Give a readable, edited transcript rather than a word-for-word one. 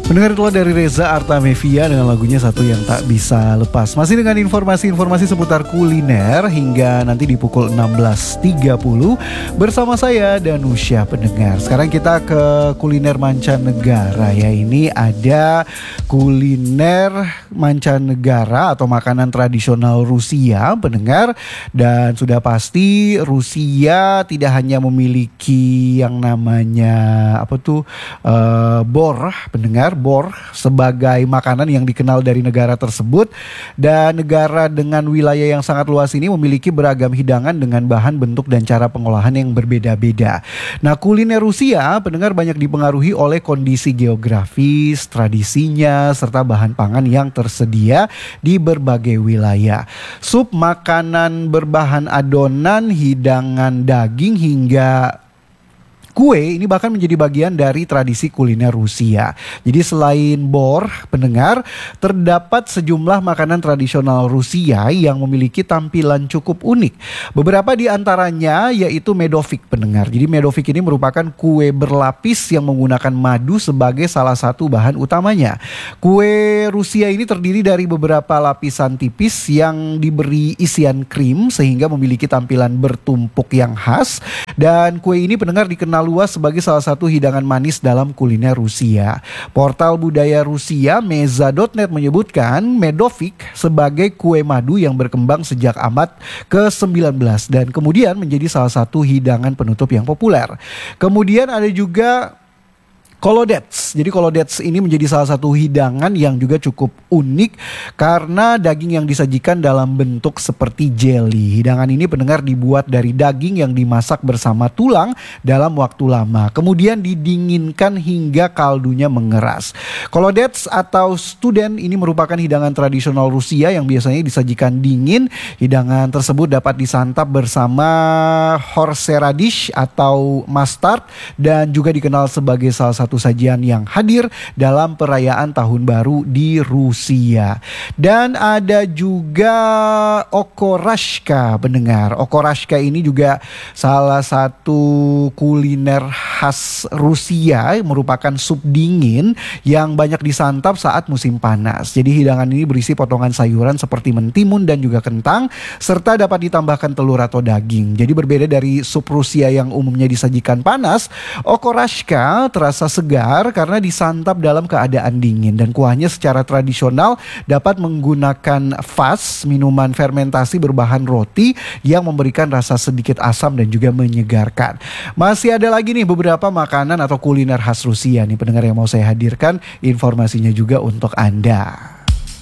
Mendengar itulah dari Reza Artamevia dengan lagunya Satu Yang Tak Bisa Lepas. Masih dengan informasi-informasi seputar kuliner hingga nanti di pukul 16.30 bersama saya Danusya pendengar. Sekarang kita ke kuliner mancanegara ya. Ini ada kuliner mancanegara atau makanan tradisional Rusia pendengar. Dan sudah pasti Rusia tidak hanya memiliki yang namanya bor pendengar. Bor sebagai makanan yang dikenal dari negara tersebut, dan negara dengan wilayah yang sangat luas ini memiliki beragam hidangan dengan bahan, bentuk, dan cara pengolahan yang berbeda-beda. Nah, kuliner Rusia pendengar banyak dipengaruhi oleh kondisi geografis, tradisinya, serta bahan pangan yang tersedia di berbagai wilayah. Sup, makanan berbahan adonan, hidangan daging, hingga kue ini bahkan menjadi bagian dari tradisi kuliner Rusia. Jadi selain bor pendengar, terdapat sejumlah makanan tradisional Rusia yang memiliki tampilan cukup unik. Beberapa di antaranya yaitu medovik pendengar. Jadi medovik ini merupakan kue berlapis yang menggunakan madu sebagai salah satu bahan utamanya. Kue Rusia ini terdiri dari beberapa lapisan tipis yang diberi isian krim sehingga memiliki tampilan bertumpuk yang khas. Dan kue ini pendengar dikenal luas sebagai salah satu hidangan manis dalam kuliner Rusia. Portal budaya Rusia Meza.net menyebutkan medovik sebagai kue madu yang berkembang sejak abad ke-19 dan kemudian menjadi salah satu hidangan penutup yang populer. Kemudian ada juga kolodets. Jadi kolodets ini menjadi salah satu hidangan yang juga cukup unik karena daging yang disajikan dalam bentuk seperti jelly. Hidangan ini pendengar dibuat dari daging yang dimasak bersama tulang dalam waktu lama. Kemudian didinginkan hingga kaldunya mengeras. Kolodets atau studen ini merupakan hidangan tradisional Rusia yang biasanya disajikan dingin. Hidangan tersebut dapat disantap bersama horseradish atau mustard dan juga dikenal sebagai salah satu sajian yang hadir dalam perayaan tahun baru di Rusia. Dan ada juga okorashka pendengar. Okorashka ini juga salah satu kuliner khas Rusia, merupakan sup dingin yang banyak disantap saat musim panas. Jadi hidangan ini berisi potongan sayuran seperti mentimun dan juga kentang, serta dapat ditambahkan telur atau daging. Jadi berbeda dari sup Rusia yang umumnya disajikan panas, okorashka terasa segar karena disantap dalam keadaan dingin, dan kuahnya secara tradisional dapat menggunakan kvass, minuman fermentasi berbahan roti yang memberikan rasa sedikit asam dan juga menyegarkan. Masih ada lagi nih beberapa makanan atau kuliner khas Rusia nih pendengar yang mau saya hadirkan informasinya juga untuk Anda.